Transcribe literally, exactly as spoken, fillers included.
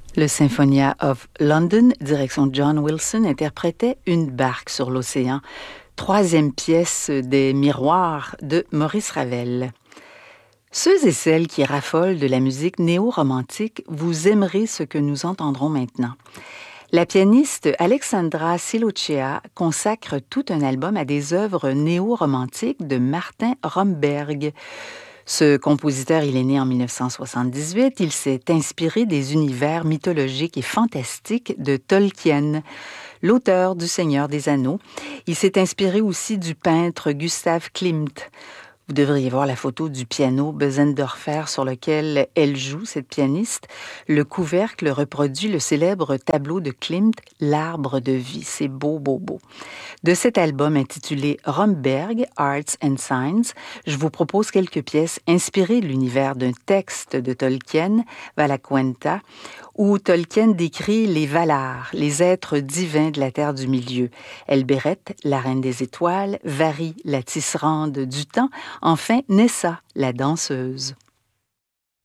Le Symphonia of London, direction John Wilson, interprétait Une barque sur l'océan, troisième pièce des Miroirs de Maurice Ravel. Ceux et celles qui raffolent de la musique néo-romantique, vous aimerez ce que nous entendrons maintenant. La pianiste Alexandra Silochea consacre tout un album à des œuvres néo-romantiques de Martin Romberg. Ce compositeur, il est né en dix-neuf cent soixante-dix-huit. Il s'est inspiré des univers mythologiques et fantastiques de Tolkien, l'auteur du Seigneur des Anneaux. Il s'est inspiré aussi du peintre Gustav Klimt. Vous devriez voir la photo du piano Bösendorfer sur lequel elle joue, cette pianiste. Le couvercle reproduit le célèbre tableau de Klimt, L'Arbre de vie. C'est beau, beau, beau. De cet album intitulé Romberg, Arts and Signs, je vous propose quelques pièces inspirées de l'univers d'un texte de Tolkien, Valaquenta, où Tolkien décrit les Valar, les êtres divins de la Terre du Milieu. Elbereth, la reine des étoiles, Vari, la tisserande du temps, enfin Nessa, la danseuse.